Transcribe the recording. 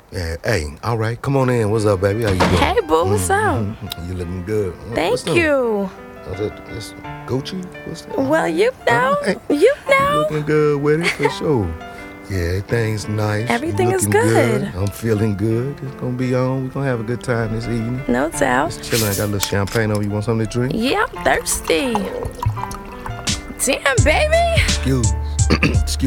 Yeah, hey, all right, come on in. What's up, baby? How you doing? Hey, boo, what's up? You looking good. Thank you. That's Gucci? What's that? Well, you know, Right. you know. Looking good with it, for sure. Yeah, everything's nice. Everything You is looking good. I'm feeling good. It's gonna be on. We're gonna have a good time this evening. No doubt. Just chilling. I got a little champagne over. You want something to drink? Yeah, I'm thirsty. Damn, baby. Excuse. Excuse